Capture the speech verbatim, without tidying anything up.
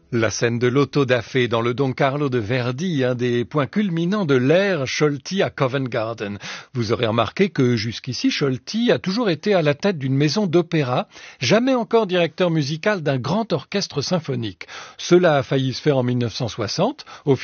La scène de l'Auto da Fé dans le Don Carlo de Verdi, un des points culminants de l'ère Scholti à Covent Garden. Vous aurez remarqué que jusqu'ici, Scholti a toujours été à la tête d'une maison d'opéra, jamais encore directeur musical d'un grand orchestre symphonique. Cela a failli se faire en mille neuf cent soixante, au